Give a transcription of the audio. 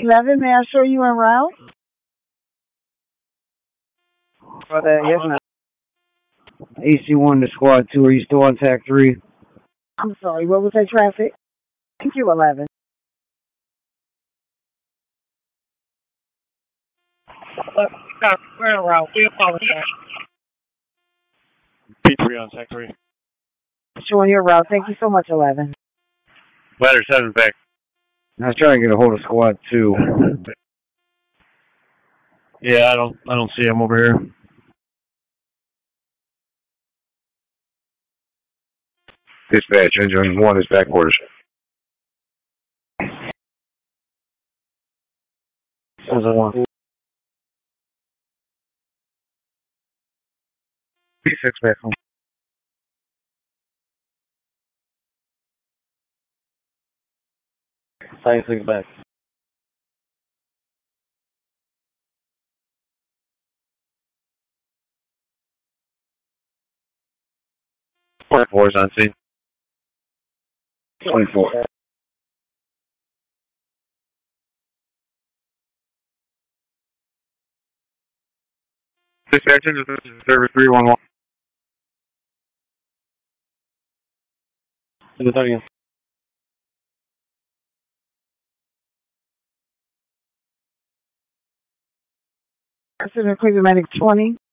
11, may I show you en route? Yes, ma'am. AC1 to squad 2. Are you still on TAC 3? I'm sorry, what was that traffic? Thank you, 11. We're en route. We apologize. P3 on TAC 3. Showing your route. Thank you so much, 11. Ladder 7 back. I was trying to get a hold of squad 2. Yeah, I don't see him over here. Dispatch, engine 1 is back orders. Engine 1. P6 back home. Science 6 back. Point 4 is on scene. 24. Dispatch, engine service 311. In the 30th. Consider Cleveland Medic 20.